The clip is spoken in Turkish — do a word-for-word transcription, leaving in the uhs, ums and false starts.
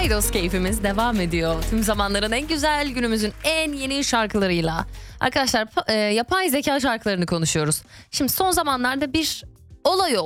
Paydos keyfimiz devam ediyor. Tüm zamanların en güzel, günümüzün en yeni şarkılarıyla. Arkadaşlar, pa- e, yapay zeka şarkılarını konuşuyoruz. Şimdi son zamanlarda bir olay oldu.